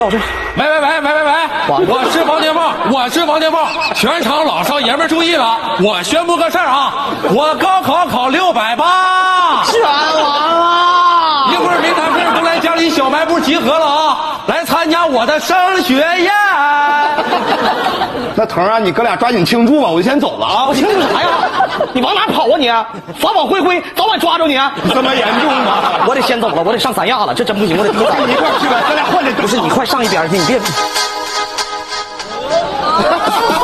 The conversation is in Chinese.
喂，我是王天豹，全场老少爷们注意了，我宣布个事儿啊，我高考考680， 全完了。 一会儿没谈事都来家里小卖部集合了啊，来参加我的升学宴。 那腾啊，你哥俩抓紧庆祝吧，我就先走了啊。 我庆祝啥呀？你往哪跑啊你？法网恢恢，早晚抓着你。 这么严重吗？ 我得先走了，我得上三亚了，这真不行，我得我跟你一块儿去呗，咱俩换着。 不是你快上一边去，你别。